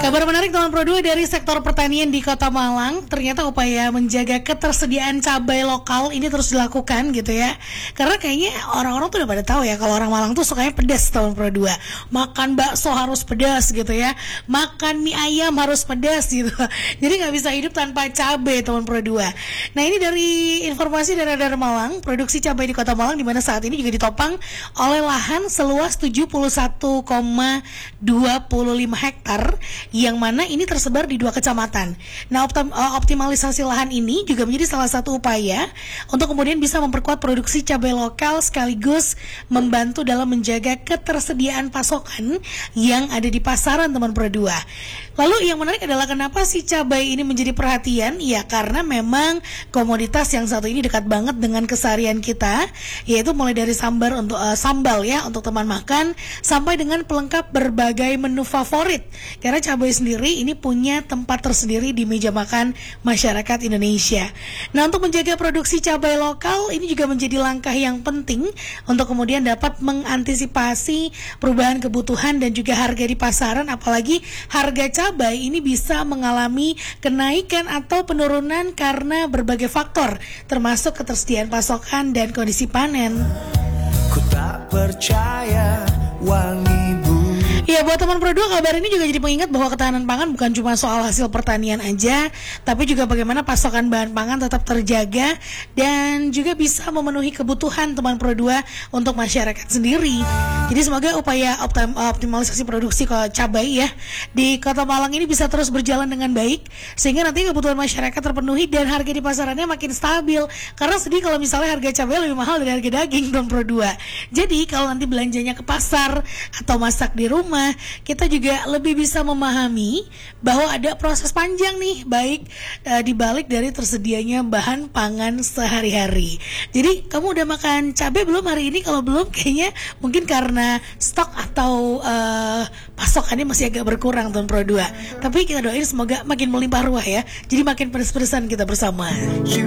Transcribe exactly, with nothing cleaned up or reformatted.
Kabar menarik teman Pro dua dari sektor pertanian di Kota Malang. Ternyata upaya menjaga ketersediaan cabai lokal ini terus dilakukan gitu ya. Karena kayaknya orang-orang tuh udah pada tahu ya kalau orang Malang tuh sukanya pedas teman Pro dua. Makan bakso harus pedas gitu ya. Makan mie ayam harus pedas gitu. Jadi nggak bisa hidup tanpa cabai teman Pro dua. Nah ini dari informasi dari Radar Malang, produksi cabai di Kota Malang di mana saat ini juga ditopang oleh lahan seluas tujuh puluh satu koma dua puluh lima hektar yang mana ini tersebar di dua kecamatan. Nah, optim, optimalisasi lahan ini juga menjadi salah satu upaya untuk kemudian bisa memperkuat produksi cabai lokal sekaligus membantu dalam menjaga ketersediaan pasokan yang ada di pasaran teman Pro dua. Lalu yang menarik adalah kenapa sih cabai ini menjadi perhatian? Ya karena memang komoditas yang satu ini dekat banget dengan keseharian kita, yaitu mulai dari sambal untuk uh, sambal ya untuk teman makan sampai dengan pelengkap berbagai menu favorit. Karena cabai sendiri ini punya tempat tersendiri di meja makan masyarakat Indonesia. Nah, untuk menjaga produksi cabai lokal ini juga menjadi langkah yang penting untuk kemudian dapat mengantisipasi perubahan kebutuhan dan juga harga di pasaran, apalagi harga cabai ini bisa mengalami kenaikan atau penurunan karena berbagai faktor termasuk ketersediaan pasokan dan kondisi panen. Ku tak percaya wangi. Ya, buat teman Pro dua, kabar ini juga jadi pengingat bahwa ketahanan pangan bukan cuma soal hasil pertanian aja, tapi juga bagaimana pasokan bahan pangan tetap terjaga dan juga bisa memenuhi kebutuhan teman Pro dua untuk masyarakat sendiri. Jadi semoga upaya optim, optimalisasi produksi cabai ya di Kota Malang ini bisa terus berjalan dengan baik sehingga nanti kebutuhan masyarakat terpenuhi dan harga di pasarannya makin stabil. Karena sedih kalau misalnya harga cabai lebih mahal dari harga daging teman Pro dua. Jadi kalau nanti belanjanya ke pasar atau masak di rumah, kita juga lebih bisa memahami bahwa ada proses panjang nih baik e, dibalik dari tersedianya bahan pangan sehari-hari. Jadi kamu udah makan cabai belum hari ini? Kalau belum kayaknya mungkin karena stok atau e, pasokannya masih agak berkurang teman Pro dua. Tapi kita doain semoga makin melimpah ruah ya. Jadi makin pedes-pedesan kita bersama.